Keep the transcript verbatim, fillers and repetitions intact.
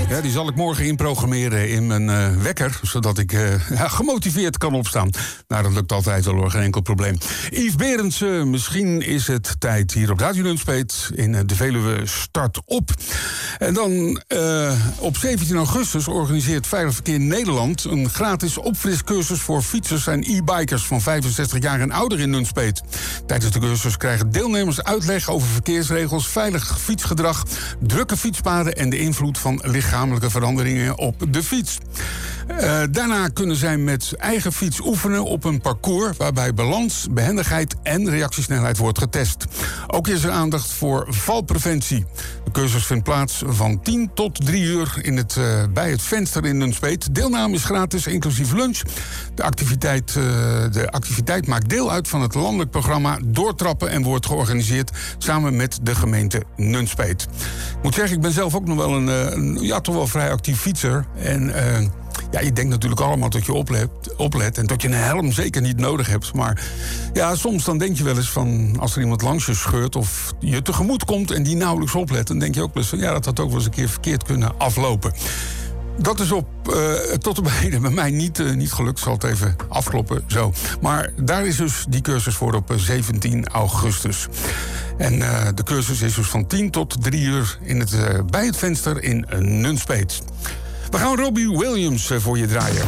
Ja, die zal ik morgen inprogrammeren in mijn uh, wekker, zodat ik uh, ja, gemotiveerd kan opstaan. Nou, dat lukt altijd wel hoor, geen enkel probleem. Yves Berendsen, misschien is het tijd hier op Radio Nunspeet in uh, de Veluwe Start Op. En dan uh, op zeventien augustus organiseert Veilig Verkeer Nederland een gratis opfriscursus voor fietsers en e-bikers van vijfenzestig jaar en ouder in Nunspeet. Tijdens de cursus krijgen deelnemers uitleg over verkeersregels, veilig fietsgedrag, drukke fietspaden en de invloed van lichamelijke veranderingen op de fiets. Uh, daarna kunnen zij met eigen fiets oefenen op een parcours waarbij balans, behendigheid en reactiesnelheid wordt getest. Ook is er aandacht voor valpreventie. De cursus vindt plaats van tien tot drie uur in het, uh, bij het venster in Nunspeet. Deelname is gratis, inclusief lunch. De activiteit, uh, de activiteit maakt deel uit van het landelijk programma Doortrappen en wordt georganiseerd samen met de gemeente Nunspeet. Ik moet zeggen, ik ben zelf ook nog wel een, een ja, toch wel vrij actief fietser. En uh, ja, je denkt natuurlijk allemaal dat je oplet, oplet en dat je een helm zeker niet nodig hebt. Maar ja, soms dan denk je wel eens van, als er iemand langs je scheurt of je tegemoet komt en die nauwelijks oplet, dan denk je ook wel eens van, ja, dat had ook wel eens een keer verkeerd kunnen aflopen. Dat is op uh, tot op heden bij mij niet, uh, niet gelukt. Ik zal het even afkloppen zo. Maar daar is dus die cursus voor op zeventien augustus. En uh, de cursus is dus van tien tot drie uur in het, uh, bij het venster in uh, Nunspeet. We gaan Robbie Williams uh, voor je draaien.